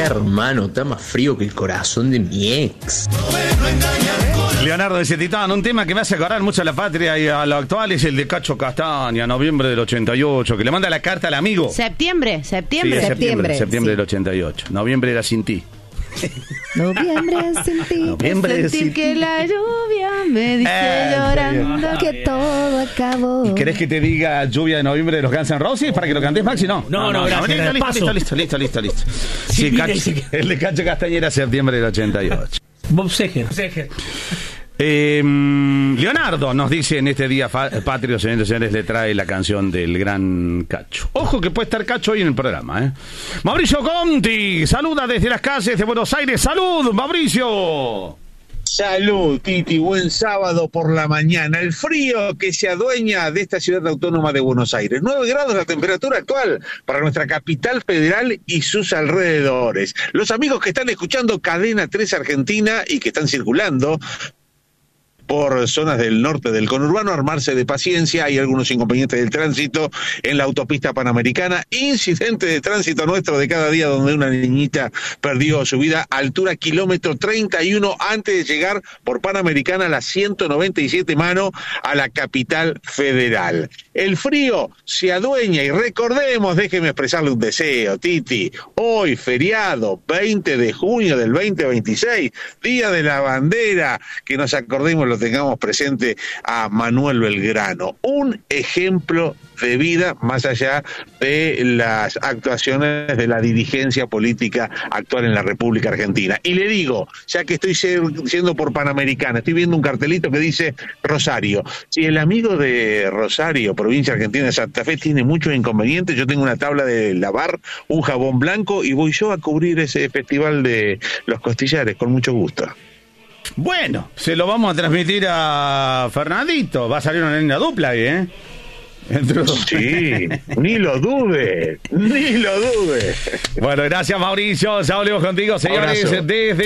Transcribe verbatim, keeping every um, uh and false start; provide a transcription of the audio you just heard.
hermano, está más frío que el corazón de mi ex. Leonardo dice: Titán, un tema que me hace acordar mucho a la patria y a lo actual es el de Cacho Castaña, noviembre del ochenta y ocho, que le manda la carta al amigo. Septiembre, septiembre. Sí, septiembre, Septiembre, septiembre sí. del ochenta y ocho. Noviembre era sin ti. Noviembre sin ti. Noviembre Sentir sin que ti. la lluvia me dice Eh, llorando. Que todo acabó. ¿Querés que te diga Lluvia de Noviembre de los Guns N' Roses para que lo cantes, Maxi? No, No, no, gracias, listo, listo, paso. listo, listo, listo, listo. Sí, Sí, mira, Cacho- dice que- el de Cacho Castaña era septiembre del ochenta y ocho. Bob Seger. Seger. Eh, Leonardo nos dice en este día fa- patrio, señores y señores, le trae la canción del gran Cacho. Ojo que puede estar Cacho hoy en el programa, ¿eh? Mauricio Conti, saluda desde las calles de Buenos Aires. ¡Salud, Mauricio! Salud, Titi, buen sábado por la mañana. El frío que se adueña de esta ciudad autónoma de Buenos Aires. nueve grados la temperatura actual para nuestra capital federal y sus alrededores. Los amigos que están escuchando Cadena tres Argentina y que están circulando por zonas del norte del conurbano, armarse de paciencia. Hay algunos inconvenientes del tránsito en la autopista panamericana, incidente de tránsito nuestro de cada día donde una niñita perdió su vida, altura kilómetro treinta y uno antes de llegar por Panamericana a la ciento noventa y siete mano a la capital federal. El frío se adueña y recordemos, déjeme expresarle un deseo, Titi, hoy feriado veinte de junio del veinte veintiséis, Día de la Bandera, que nos acordemos, lo tengamos presente a Manuel Belgrano, un ejemplo de vida más allá de las actuaciones de la dirigencia política actual en la República Argentina. Y le digo, ya que estoy yendo por Panamericana, estoy viendo un cartelito que dice Rosario. Si el amigo de Rosario, provincia argentina de Santa Fe, tiene muchos inconvenientes, yo tengo una tabla de lavar, un jabón blanco y voy yo a cubrir ese festival de los costillares con mucho gusto. Bueno, se lo vamos a transmitir a Fernandito. Va a salir una linda dupla ahí, ¿eh? Entre los- Sí, ni lo dude, ni lo dude. Bueno, gracias, Mauricio. Ya volvemos contigo, señores, Abrazo. desde